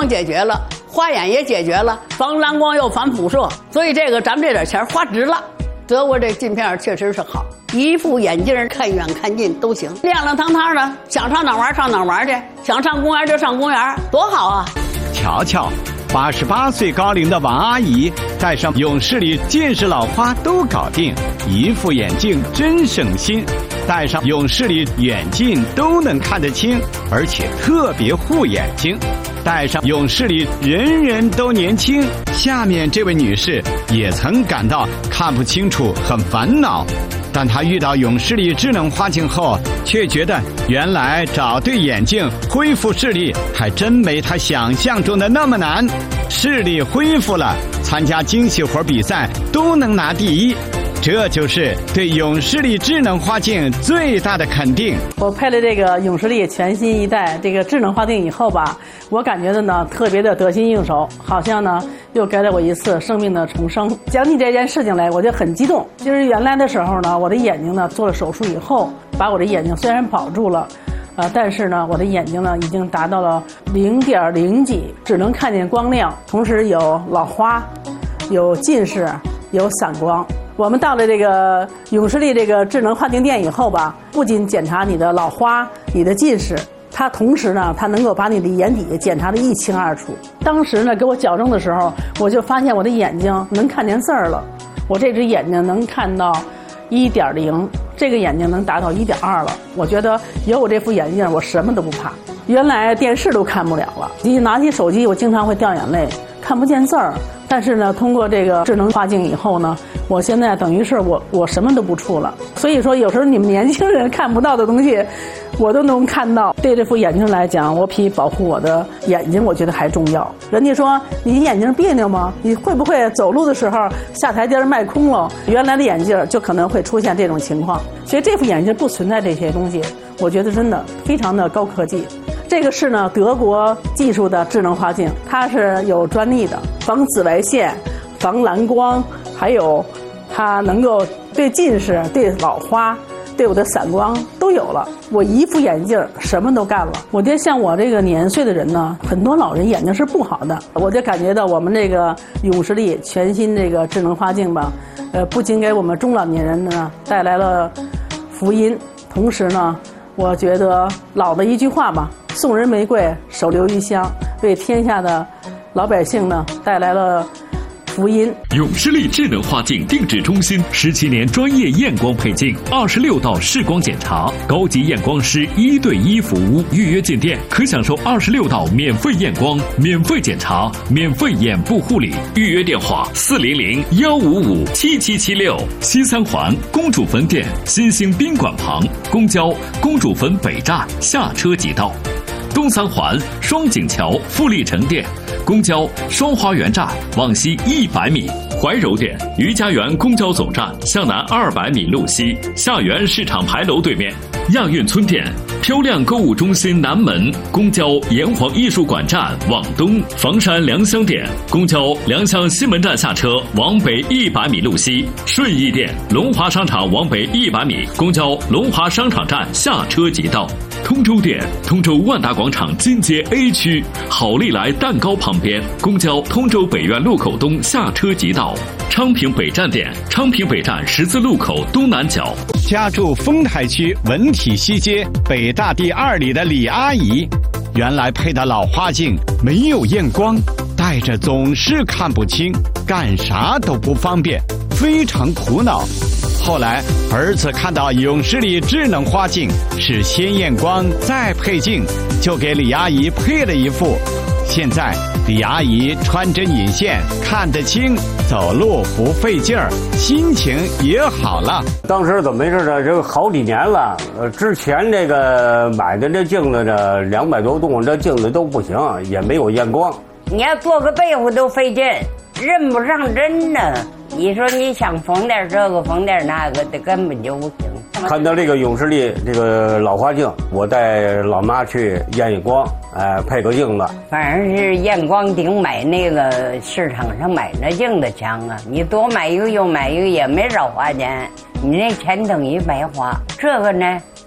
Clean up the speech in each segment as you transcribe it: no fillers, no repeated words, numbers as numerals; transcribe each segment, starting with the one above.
解决了，花眼也解决了，防蓝光又防辐射，所以这个咱们这点钱花值了。德国这镜片确实是好，一副眼镜看远看近都行，亮亮堂堂的，想上哪玩上哪玩去，想上公园就上公园，多好啊！ 瞧瞧，88岁高龄的王阿姨戴上永视力近视老花都搞定，一副眼镜真省心，戴上永视力远近都能看得清，而且特别护眼睛。戴上永视力人人都年轻。下面这位女士也曾感到看不清楚很烦恼，但她遇到永视力智能花镜后，却觉得原来找对眼镜恢复视力还真没她想象中的那么难。视力恢复了，参加精细活比赛都能拿第一，这就是对永视力智能花镜最大的肯定。 我配了这个永视力全新一代这个智能花镜以后吧，我感觉的呢特别的得心应手，好像呢又给了我一次生命的重生。讲起这件事情来，我就很激动。就是原来的时候呢，我的眼睛呢做了手术以后，把我的眼睛虽然保住了，但是呢，我的眼睛呢已经达到了0.0几，只能看见光亮，同时有老花，有近视，有散光。我们到了这个永视力这个智能花镜店以后吧，不仅检查你的老花、你的近视，它同时呢，它能够把你的眼底检查得一清二楚。当时呢，给我矫正的时候，我就发现我的眼睛能看见字儿了，我这只眼睛能看到1.0，这个眼睛能达到1.2了。我觉得有我这副眼镜，我什么都不怕。原来电视都看不了了，一拿起手机，我经常会掉眼泪，看不见字儿。但是呢，通过这个智能花镜以后呢，我现在等于是我什么都不触了。所以说，有时候你们年轻人看不到的东西，我都能看到。对这副眼镜来讲，我比保护我的眼睛，我觉得还重要。人家说你眼睛别扭吗？你会不会走路的时候下台阶迈空了？原来的眼镜就可能会出现这种情况。所以这副眼镜不存在这些东西，我觉得真的非常的高科技。这个是呢德国技术的智能花镜，它是有专利的，防紫外线、防蓝光，还有它能够对近视、对老花、对我的散光都有了。我一副眼镜什么都干了。我觉得像我这个年岁的人呢，很多老人眼睛是不好的，我就感觉到我们这个永视力全新这个智能花镜吧，不仅给我们中老年人呢带来了福音，同时呢，我觉得老的一句话吧，送人玫瑰，手留余香，为天下的老百姓呢带来了福音。 永视力智能花镜定制中心17年专业验光配镜，26道视光检查，高级验光师1对1服务。预约进店可享受26道免费验光、免费检查、免费眼部护理。预约电话400-155-7776。西三环公主坟店新兴宾馆旁，公交公主坟北站下车即到。东三环双井桥富力城店，公交双花园站往西100米，怀柔店余家园公交总站向南200米路西，下园市场牌楼对面。亚运村店漂亮购物中心南门，公交炎黄艺术馆站往东，房山良乡店公交良乡西门站下车往北100米路西，顺义店龙华商场往北100米，公交龙华商场站下车即到。通州店通州万达广场金街 A 区好利来蛋糕旁边，公交通州北苑路口东下车即到。昌平北站店昌平北站十字路口东南角。 家住丰台区文体西街北大第2里的李阿姨，原来配的老花镜没有验光，戴着总是看不清，干啥都不方便，非常苦恼。后来儿子看到永视力智能花镜是先验光再配镜，就给李阿姨配了一副。现在李阿姨穿针引线看得清，走路不费劲儿，心情也好了。 当时怎么回事呢？这个好几年了，之前这个买的这镜子呢，200多度这镜子都不行，也没有验光。 你要做个对付都费劲，认不上针呢。你说你想缝点这个缝点那个的，根本就不行。 看到这个永视力这个老花镜，我带老妈去验验光，配个镜子。 反正是验光顶买那个市场上买那镜子强啊！你多买一个又买一个也没少花钱，你那钱等于白花。这个呢，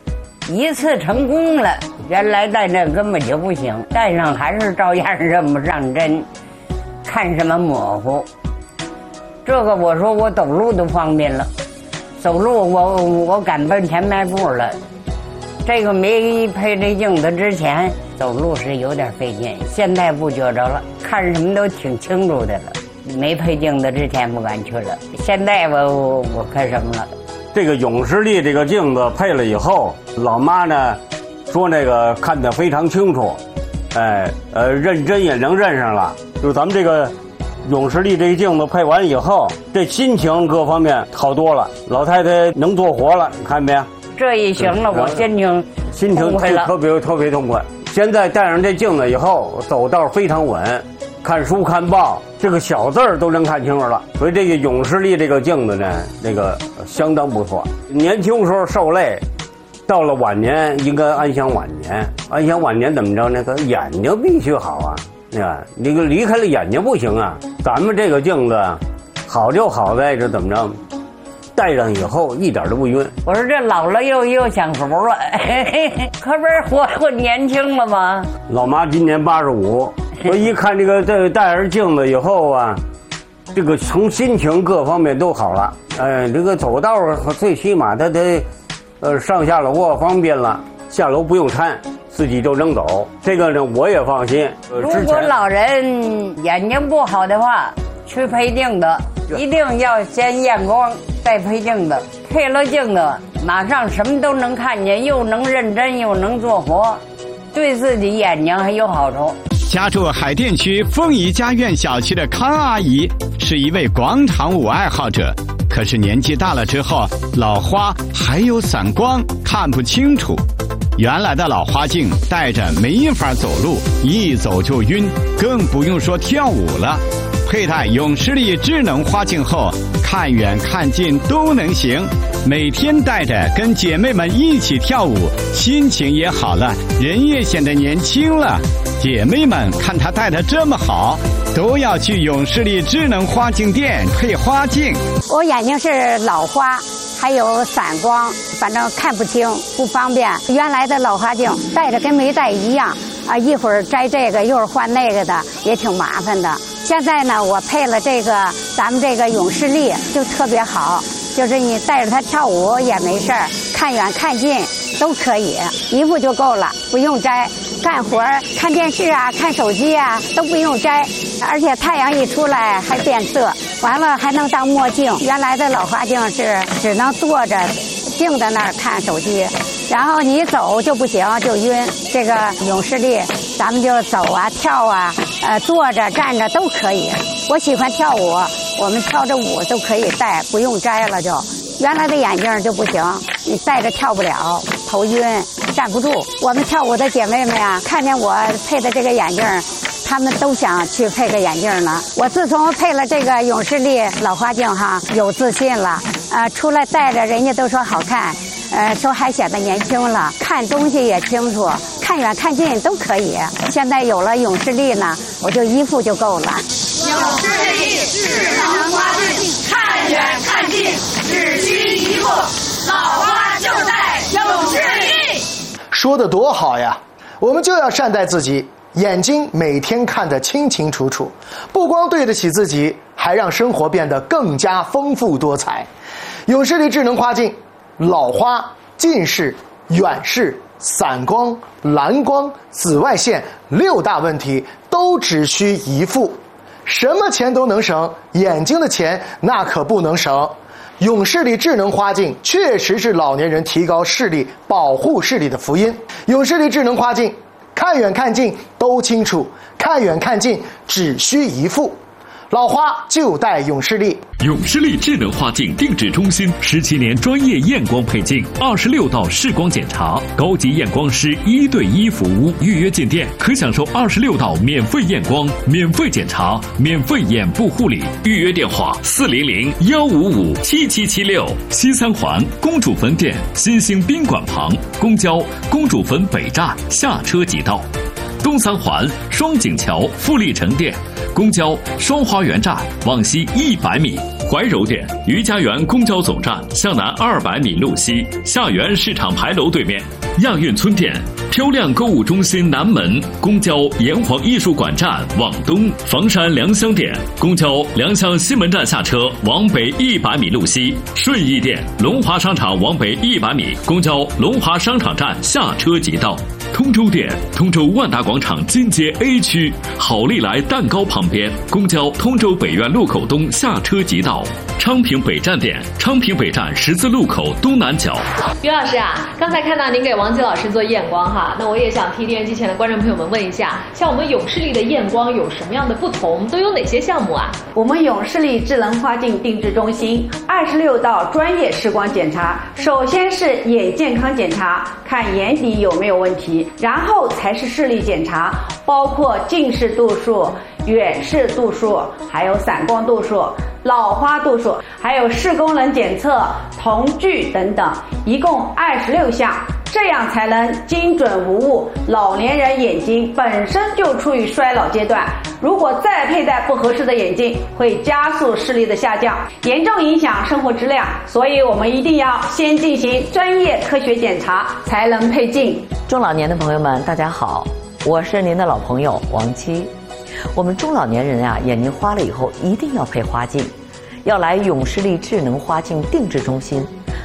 一次成功了，原来戴那根本就不行，戴上还是照样认不上针，看什么模糊。这个我说我走路都方便了，走路我敢奔前迈步了。这个没配这镜子之前走路是有点费劲，现在不觉着了，看什么都挺清楚的了。没配镜子之前不敢去了，现在我看什么了。 这个永视力这个镜子配了以后，老妈呢说那个看得非常清楚，认真也能认上了。就是咱们这个永视力这个镜子配完以后，这心情各方面好多了，老太太能做活了，你看没有？ 这一行了，我心情特别痛快。现在戴上这镜子以后，走道非常稳，看书看报，这个小字儿都能看清楚了。所以这个永视力这个镜子呢，那个相当不错。年轻时候受累，到了晚年应该安享晚年。安享晚年怎么着？那个眼睛必须好啊，那个离开了眼睛不行啊。咱们这个镜子好就好在这怎么着？戴上以后一点都不晕。我说这老了又享福了，可不是活年轻了吗？ 老妈今年85，我一看这个戴上镜子以后啊，这个从心情各方面都好了。这个走道最起码他得上下楼方便了，下楼不用搀，自己就能走。这个呢我也放心。 如果老人眼睛不好的话，去配镜子，一定要先验光再配镜子。配了镜子，马上什么都能看见，又能认真又能做活，对自己眼睛还有好处。 家住海淀区凤仪家苑小区的康阿姨是一位广场舞爱好者，可是年纪大了之后，老花还有散光，看不清楚。原来的老花镜戴着没法走路，一走就晕，更不用说跳舞了。佩戴永视力智能花镜后，看远看近都能行。每天戴着跟姐妹们一起跳舞，心情也好了，人也显得年轻了。姐妹们看她戴得这么好，都要去永视力智能花镜店配花镜。 我眼睛是老花，还有散光，反正看不清，不方便。原来的老花镜戴着跟没戴一样啊，一会儿摘这个，一会儿换那个的，也挺麻烦的。现在呢，我配了这个咱们这个永视力，就特别好，就是你带着它跳舞也没事儿，看远看近都可以，一副就够了，不用摘。干活看电视啊，看手机啊都不用摘，而且太阳一出来还变色，完了还能当墨镜。原来的老花镜是只能坐着静在那儿看手机，然后你走就不行，就晕。这个永视力咱们就走啊跳啊，坐着站着都可以。我喜欢跳舞，我们跳着舞都可以戴，不用摘了就。原来的眼镜就不行，你戴着跳不了，头晕站不住。我们跳舞的姐妹们呀，看见我配的这个眼镜，她们都想去配个眼镜呢。我自从配了这个永视力老花镜哈，有自信了，出来戴着人家都说好看，说还显得年轻了，看东西也清楚，看远看近都可以。现在有了永视力呢，我就一副就够了。 永视力智能花镜，看远看近只需一副，老花就戴永视力。 说得多好呀！我们就要善待自己，眼睛每天看得清清楚楚，不光对得起自己，还让生活变得更加丰富多彩。永视力智能花镜，老花、近视、远视、散光、蓝光、紫外线6大问题都只需一副。什么钱都能省，眼睛的钱那可不能省。永视力智能花镜确实是老年人提高视力、保护视力的福音。永视力智能花镜，看远看近都清楚，看远看近只需一副。老花就戴永视力。 永视力智能花镜定制中心17年专业验光配镜，26道视光检查，高级验光师1对1服务。预约进店可享受26道免费验光、免费检查、免费眼部护理。预约电话400-155-7776。西三环公主坟店新兴宾馆旁，公交公主坟北站下车即到。东三环双井桥富力城店，公交双花园站往西100米。怀柔店于家园公交总站向南200米路西，下园市场牌楼对面。 亚运村店、漂亮购物中心南门、公交炎黄艺术馆站往东，房山良乡店、公交良乡西门站下车往北100米路西，顺义店、龙华商场往北100米，公交龙华商场站下车即到。通州店，通州万达广场金街 A 区，好利来蛋糕旁边，公交通州北苑路口东下车即到。昌平北站店，昌平北站十字路口东南角。 于老师啊，刚才看到您给王吉老师做验光哈，那我也想替电视机前的观众朋友们问一下，像我们永视力的验光有什么样的不同，都有哪些项目啊？ 我们永视力智能花镜定制中心26道专业视光检查，首先是眼健康检查，看眼底有没有问题，然后才是视力检查，包括近视度数、远视度数，还有散光度数、老花度数，还有视功能检测、瞳距等等，一共26项，这样才能精准无误。老年人眼睛本身就处于衰老阶段，如果再佩戴不合适的眼镜，会加速视力的下降，严重影响生活质量。所以我们一定要先进行专业科学检查，才能配镜。 中老年的朋友们，大家好，我是您的老朋友王七。我们中老年人啊，眼睛花了以后一定要配花镜，要来永视力智能花镜定制中心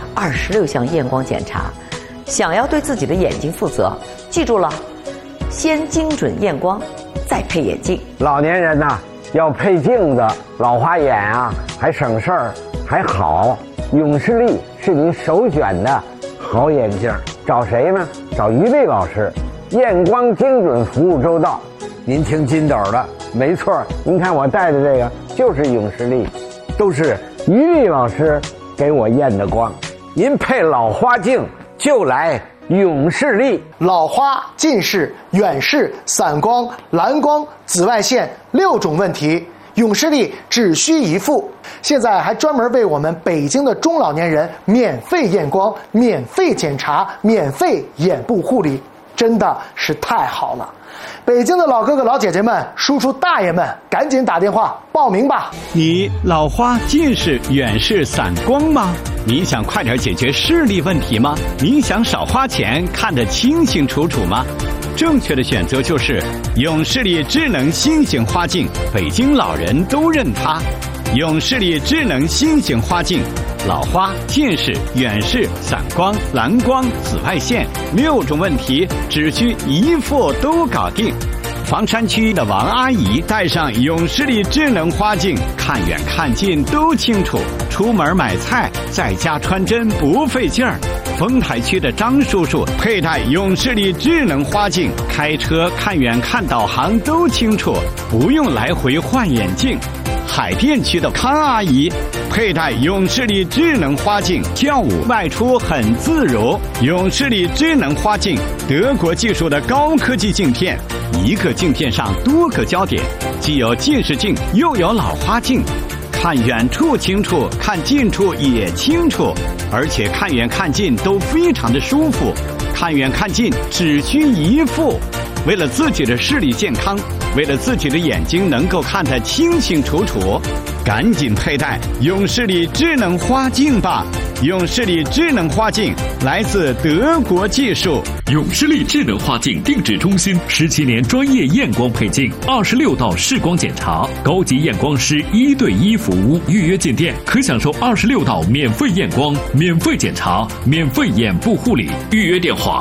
，26项验光检查。想要对自己的眼睛负责，记住了，先精准验光，再配眼镜。 老年人呐，要配镜子，老花眼啊，还省事儿，还好。永视力是您首选的好眼镜，找谁呢？找于丽老师，验光精准，服务周到。您听金斗的，没错，您看我戴的这个就是永视力，都是于丽老师给我验的光。您配老花镜就来永视力。 老花、近视、远视、散光、蓝光、紫外线6种问题，永视力只需一副。现在还专门为我们北京的中老年人免费验光、免费检查、免费眼部护理，真的是太好了。北京的老哥哥老姐姐们、叔叔大爷们，赶紧打电话报名吧。 你老花、近视、远视、散光吗？你想快点解决视力问题吗？你想少花钱看得清清楚楚吗？正确的选择就是永视力智能新型花镜，北京老人都认它。永视力智能新型花镜，老花、近视、远视、散光、蓝光、紫外线6种问题，只需一副都搞定。房山区的王阿姨戴上永视力智能花镜，看远看近都清楚，出门买菜在家穿针不费劲儿。丰台区的张叔叔佩戴永视力智能花镜，开车看远看导航都清楚，不用来回换眼镜。海淀区的康阿姨佩戴永视力智能花镜，跳舞外出很自如。永视力智能花镜，德国技术的高科技镜片，一个镜片上多个焦点，既有近视镜又有老花镜，看远处清楚，看近处也清楚，而且看远看近都非常的舒服。看远看近只需一副。为了自己的视力健康，为了自己的眼睛能够看得清清楚楚，赶紧佩戴永视力智能花镜吧。永视力智能花镜来自德国技术。 永视力智能花镜定制中心17年专业验光配镜，26道视光检查，高级验光师1对1服务。预约进店可享受26道免费验光、免费检查、免费眼部护理。预约电话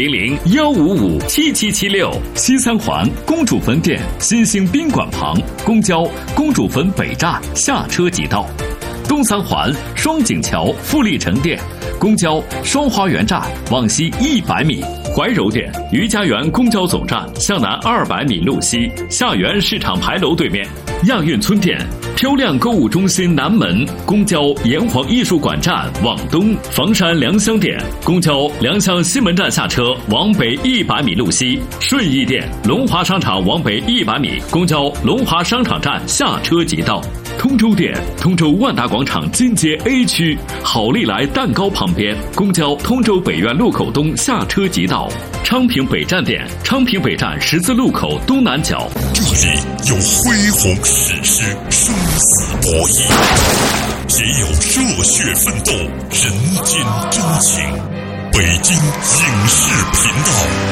400-155-7776。西三环公主坟店新兴宾馆旁，公交公主坟北站下车即到。东三环双井桥富力城店，公交双花园站往西100米。怀柔店余家园公交总站向南200米路西，下园市场牌楼对面。亚运村店漂亮购物中心南门，公交炎黄艺术馆站往东，房山良乡店，公交良乡西门站下车往北100米路西，顺义店龙华商场往北100米，公交龙华商场站下车即到。通州店，通州万达广场金街 A 区，好利来蛋糕旁边，公交通州北苑路口东下车即到。昌平北站店，昌平北站十字路口东南角。 这里有恢宏史诗，生死博弈，也有热血奋斗，人间真情。 北京影视频道。